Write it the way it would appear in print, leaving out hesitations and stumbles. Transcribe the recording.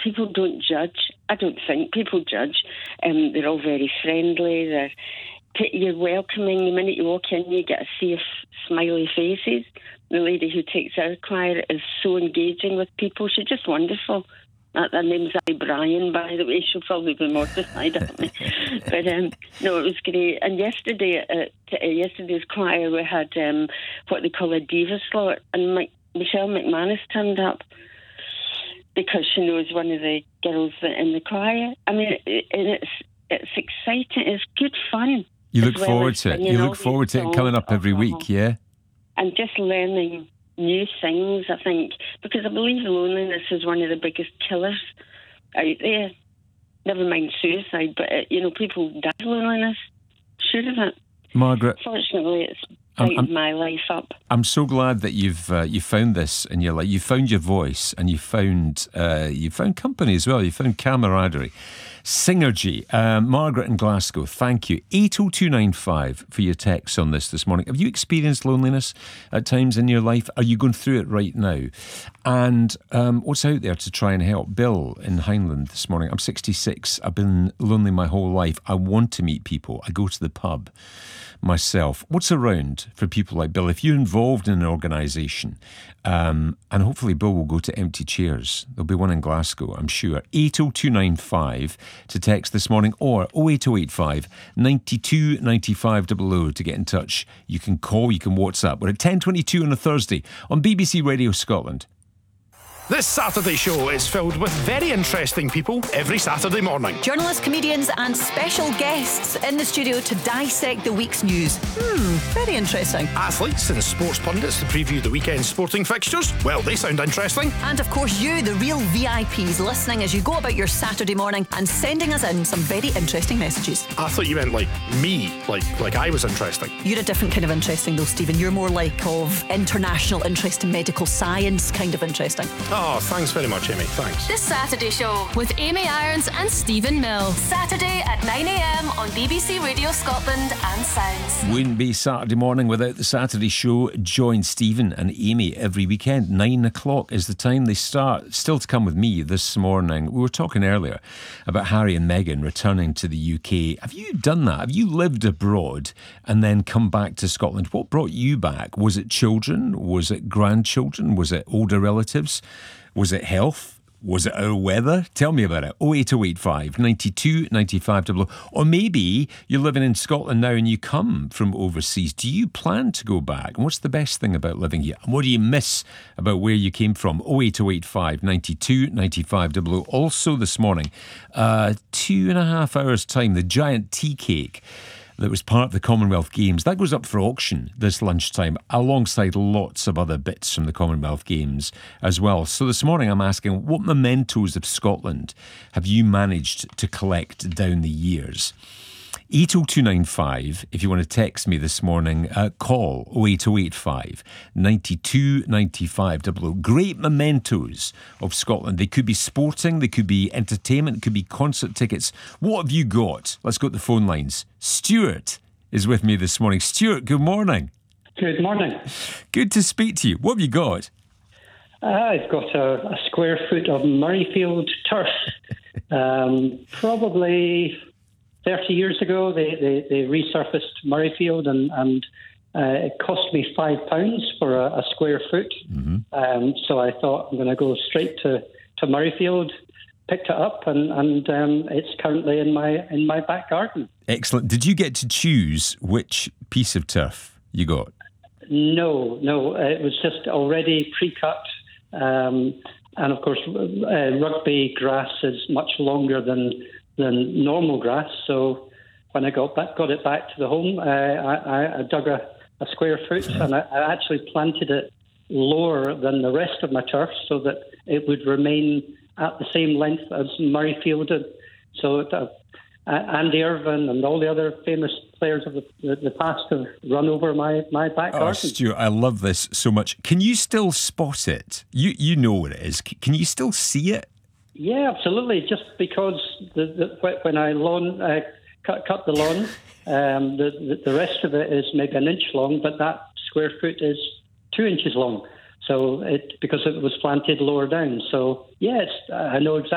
people don't judge. I don't think people judge. They're all very friendly. You're welcoming. The minute you walk in, you get a sea of smiley faces. The lady who takes our choir is so engaging with people. She's just wonderful. Her name's Brian, by the way. She'll probably be mortified at me. But no, it was great. And yesterday at yesterday's choir, we had what they call a diva slot, and Michelle McManus turned up because she knows one of the girls in the choir. I mean, and it's exciting. It's good fun. You look forward to it. You look forward to it coming up every week, yeah? And just learning new things, I think, because I believe loneliness is one of the biggest killers out there. Never mind suicide, but people die of loneliness. Sure of it. Margaret, fortunately, it's brightened my life up. I'm so glad that you've found this in your life. You found your voice, and you found company as well. You found camaraderie. Synergy. Margaret in Glasgow, thank you. 80295 for your text on this morning. Have you experienced loneliness at times in your life? Are you going through it right now? And what's out there to try and help? Bill in Hindland this morning. I'm 66. I've been lonely my whole life. I want to meet people. I go to the pub myself. What's around for people like Bill? If you're involved in an organisation, and hopefully Bill will go to empty chairs. There'll be one in Glasgow, I'm sure. 80295 to text this morning, or 08085 92 95 00 to get in touch. You can call, you can WhatsApp. We're at 10:22 on a Thursday on BBC Radio Scotland. This Saturday show is filled with very interesting people every Saturday morning. Journalists, comedians and special guests in the studio to dissect the week's news. Very interesting. Athletes and sports pundits to preview the weekend's sporting fixtures. Well, they sound interesting. And of course you, the real VIPs, listening as you go about your Saturday morning and sending us in some very interesting messages. I thought you meant like me, like I was interesting. You're a different kind of interesting though, Stephen. You're more like of international interest in medical science kind of interesting. Oh, thanks very much, Amy. Thanks. The Saturday Show with Amy Irons and Stephen Mill. Saturday at 9 a.m. on BBC Radio Scotland and Sounds. Wouldn't be Saturday morning without the Saturday Show. Join Stephen and Amy every weekend. 9 o'clock is the time they start. Still to come with me this morning. We were talking earlier about Harry and Meghan returning to the UK. Have you done that? Have you lived abroad and then come back to Scotland? What brought you back? Was it children? Was it grandchildren? Was it older relatives? Was it health? Was it our weather? Tell me about it. 08085 92 95 00. Or maybe you're living in Scotland now and you come from overseas. Do you plan to go back? And what's the best thing about living here? And what do you miss about where you came from? 08085 92 95 00. Also this morning, 2.5 hours time, the giant tea cake that was part of the Commonwealth Games. That goes up for auction this lunchtime, alongside lots of other bits from the Commonwealth Games as well. So this morning I'm asking, what mementos of Scotland have you managed to collect down the years? 80295, if you want to text me this morning, call 08085 92 95 00. Great mementos of Scotland. They could be sporting, they could be entertainment, it could be concert tickets. What have you got? Let's go to the phone lines. Stuart is with me this morning. Stuart, good morning. Good morning. Good to speak to you. What have you got? I've got a square foot of Murrayfield turf. Probably 30 years ago, they resurfaced Murrayfield, and it cost me £5 for a square foot. Mm-hmm. So I thought I'm going to go straight to Murrayfield, picked it up, and it's currently in my back garden. Excellent. Did you get to choose which piece of turf you got? No, it was just already pre-cut. And of course, rugby grass is much longer than normal grass. So when I got it back to the home, I dug a square foot, and I actually planted it lower than the rest of my turf so that it would remain at the same length as Murrayfield. So Andy Irvine and all the other famous players of the past have run over my back garden. Oh, Stuart, I love this so much. Can you still spot it? You know what it is. Can you still see it? Yeah, absolutely. Just because when I cut the lawn, the rest of it is maybe an inch long, but that square foot is 2 inches long. So because it was planted lower down. So yeah, I know exactly